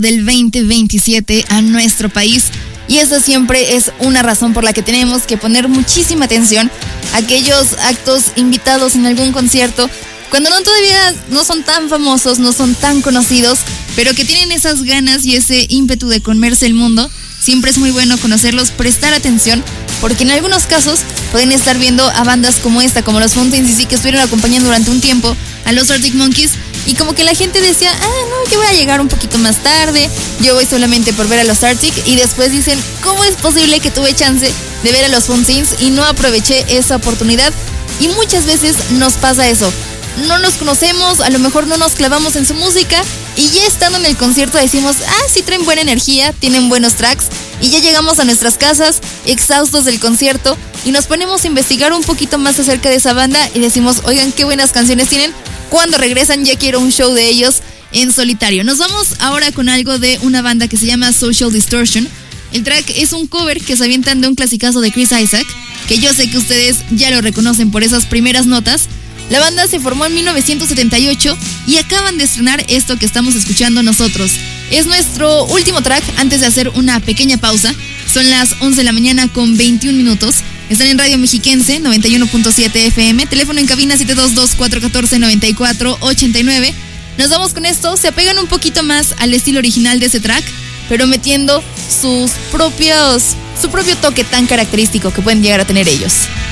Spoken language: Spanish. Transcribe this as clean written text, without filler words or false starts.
del 2027 a nuestro país. Y esa siempre es una razón por la que tenemos que poner muchísima atención a aquellos actos invitados en algún concierto, cuando todavía no son tan famosos, no son tan conocidos, pero que tienen esas ganas y ese ímpetu de comerse el mundo. Siempre es muy bueno conocerlos, prestar atención, porque en algunos casos pueden estar viendo a bandas como esta, como los Fountains DC, que estuvieron acompañando durante un tiempo a los Arctic Monkeys, y como que la gente decía, no, yo voy a llegar un poquito más tarde, yo voy solamente por ver a los Arctic, y después dicen, ¿cómo es posible que tuve chance de ver a los Fountains y no aproveché esa oportunidad? Y muchas veces nos pasa eso, no nos conocemos, a lo mejor no nos clavamos en su música, y ya estando en el concierto decimos, sí traen buena energía, tienen buenos tracks, y ya llegamos a nuestras casas exhaustos del concierto y nos ponemos a investigar un poquito más acerca de esa banda y decimos, oigan, qué buenas canciones tienen. Cuando regresan ya quiero un show de ellos en solitario. Nos vamos ahora con algo de una banda que se llama Social Distortion. El track es un cover que se avientan de un clasicazo de Chris Isaak, que yo sé que ustedes ya lo reconocen por esas primeras notas. La banda se formó en 1978 y acaban de estrenar esto que estamos escuchando nosotros. Es nuestro último track antes de hacer una pequeña pausa. Son las 11 de la mañana con 21 minutos. Están en Radio Mexiquense 91.7 FM. Teléfono en cabina 722-414-9489. Nos vamos con esto. Se apegan un poquito más al estilo original de ese track, pero metiendo su propio toque tan característico que pueden llegar a tener ellos.